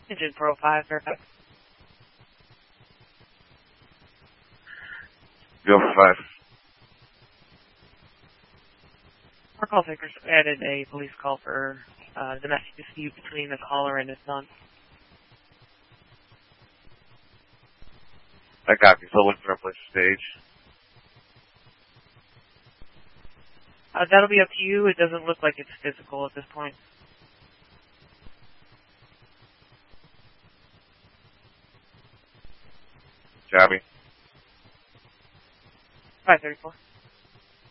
Engine 405, Fairfax. Go for 5. Our call takers added a police call for domestic dispute between the caller and his son. I copy. So looking for a place to stage. That'll be up to you. It doesn't look like it's physical at this point. Copy. 534.